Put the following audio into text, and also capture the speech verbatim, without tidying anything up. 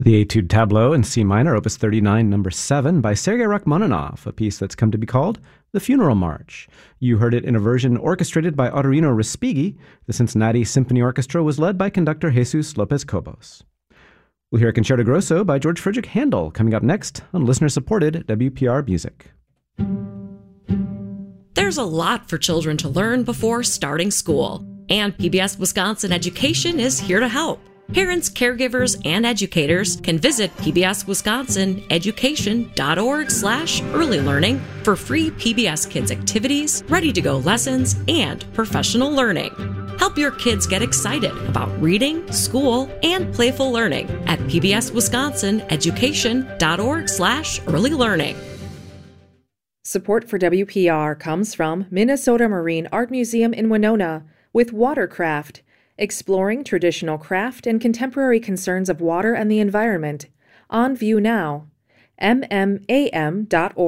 The Etude Tableau in C minor, opus thirty-nine, number seven, by Sergei Rachmaninoff, a piece that's come to be called The Funeral March. You heard it in a version orchestrated by Ottorino Respighi. The Cincinnati Symphony Orchestra was led by conductor Jesus Lopez Cobos. We'll hear a Concerto Grosso by George Frideric Handel coming up next on listener-supported W P R Music. There's a lot for children to learn before starting school, and P B S Wisconsin Education is here to help. Parents, caregivers, and educators can visit P B S Wisconsin Education dot org slash early learning for free P B S Kids activities, ready-to-go lessons, and professional learning. Help your kids get excited about reading, school, and playful learning at P B S Wisconsin Education dot org slash early learning. Support for W P R comes from Minnesota Marine Art Museum in Winona with Watercraft, exploring traditional craft and contemporary concerns of water and the environment. On view now. M M A M dot org